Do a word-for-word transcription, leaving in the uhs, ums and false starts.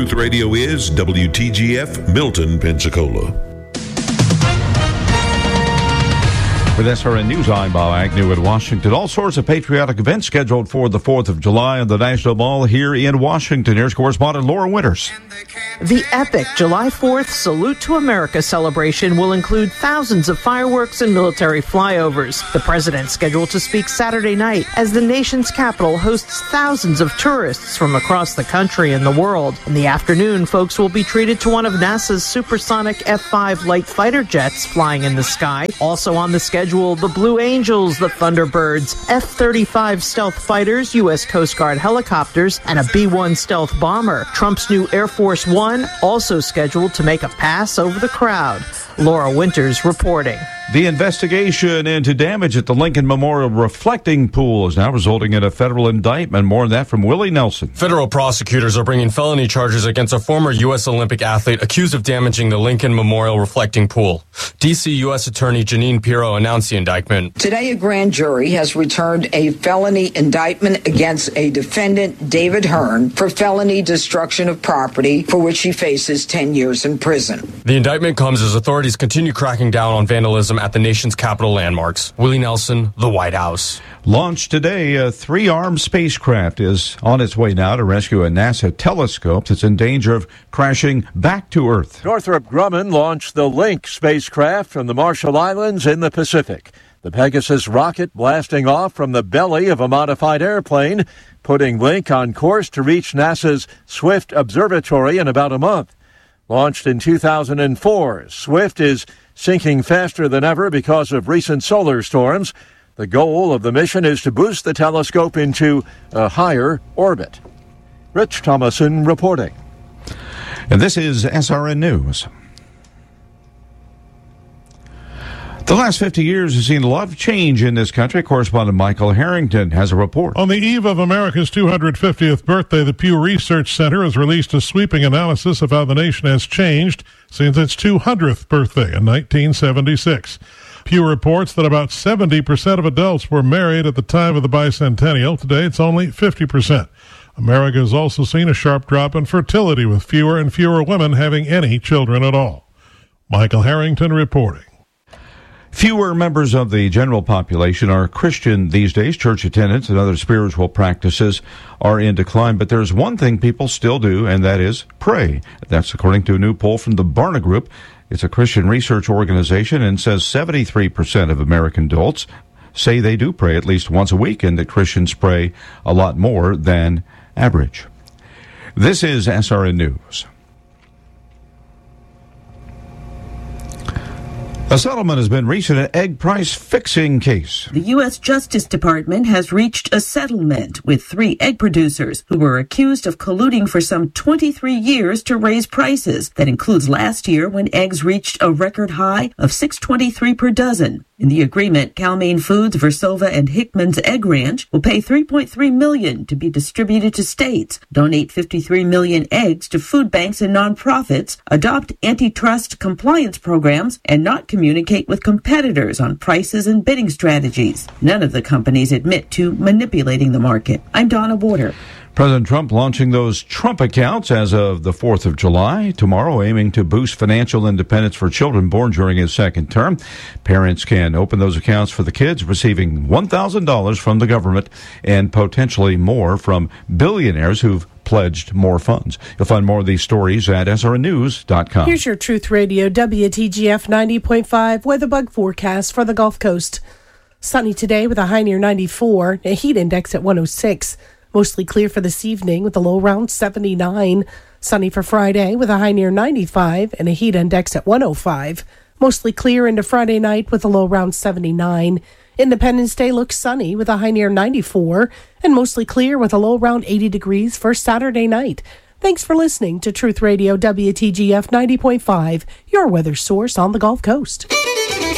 Truth Radio is W T G F Milton, Pensacola. With S R N News, I'm Bob Agnew in Washington. All sorts of patriotic events scheduled for the fourth of July on the National Mall here in Washington. Here's correspondent Laura Winters. The epic July fourth Salute to America celebration will include thousands of fireworks and military flyovers. The president's scheduled to speak Saturday night as the nation's capital hosts thousands of tourists from across the country and the world. In the afternoon, folks will be treated to one of NASA's supersonic F five light fighter jets flying in the sky. Also on the schedule, the Blue Angels, the Thunderbirds, F thirty-five stealth fighters, U S Coast Guard helicopters, and a B one stealth bomber. Trump's new Air Force One also scheduled to make a pass over the crowd. Laura Winters reporting. The investigation into damage at the Lincoln Memorial reflecting pool is now resulting in a federal indictment. More on that from Willie Nelson. Federal prosecutors are bringing felony charges against a former U S Olympic athlete accused of damaging the Lincoln Memorial reflecting pool. D C U S Attorney Janine Pirro announced the indictment. Today, a grand jury has returned a felony indictment against a defendant, David Hearn, for felony destruction of property, for which he faces ten years in prison. The indictment comes as authorities continue cracking down on vandalism at the nation's capital landmarks. Willie Nelson, the White House. Launched today, a three-armed spacecraft is on its way now to rescue a NASA telescope that's in danger of crashing back to Earth. Northrop Grumman launched the Link spacecraft from the Marshall Islands in the Pacific. The Pegasus rocket blasting off from the belly of a modified airplane, putting Link on course to reach NASA's Swift Observatory in about a month. Launched in two thousand four, Swift is sinking faster than ever because of recent solar storms. The goal of the mission is to boost the telescope into a higher orbit. Rich Thomason reporting. And this is S R N News. The last fifty years has seen a lot of change in this country. Correspondent Michael Harrington has a report. On the eve of America's two hundred fiftieth birthday, the Pew Research Center has released a sweeping analysis of how the nation has changed since its two hundredth birthday in nineteen seventy-six. Pew reports that about seventy percent of adults were married at the time of the bicentennial. Today, it's only fifty percent. America has also seen a sharp drop in fertility, with fewer and fewer women having any children at all. Michael Harrington reporting. Fewer members of the general population are Christian these days. Church attendance and other spiritual practices are in decline. But there's one thing people still do, and that is pray. That's according to a new poll from the Barna Group. It's a Christian research organization and says seventy-three percent of American adults say they do pray at least once a week, and that Christians pray a lot more than average. This is S R N News. A settlement has been reached in an egg price fixing case. The U S Justice Department has reached a settlement with three egg producers who were accused of colluding for some twenty-three years to raise prices. That includes last year when eggs reached a record high of six dollars and twenty-three cents per dozen. In the agreement, Cal-Maine Foods, Versova, and Hickman's Egg Ranch will pay three point three million dollars to be distributed to states, donate fifty-three million eggs to food banks and nonprofits, adopt antitrust compliance programs, and not communicate with competitors on prices and bidding strategies. None of the companies admit to manipulating the market. I'm Donna Warder. President Trump launching those Trump accounts as of the fourth of July, tomorrow, aiming to boost financial independence for children born during his second term. Parents can open those accounts for the kids, receiving one thousand dollars from the government and potentially more from billionaires who've pledged more funds. You'll find more of these stories at S R N news dot com. Here's your Truth Radio W T G F ninety point five weather bug forecast for the Gulf Coast. Sunny today with a high near ninety-four, a heat index at one oh six. Mostly clear for this evening with a low around seventy-nine. Sunny for Friday with a high near ninety-five and a heat index at one oh five. Mostly clear into Friday night with a low around seventy-nine. Independence Day looks sunny with a high near ninety-four and mostly clear with a low around eighty degrees for Saturday night. Thanks for listening to Truth Radio W T G F ninety point five, your weather source on the Gulf Coast.